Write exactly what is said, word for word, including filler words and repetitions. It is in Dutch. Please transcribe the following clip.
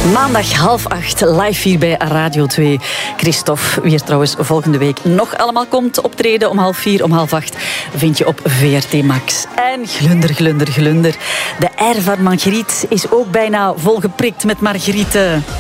Maandag half acht, live hier bij Radio twee. Christophe, wie er trouwens volgende week nog allemaal komt optreden om half vier, om half acht, vind je op V R T Max. En glunder, glunder, glunder. De R van Marguerite is ook bijna volgeprikt met Marguerite.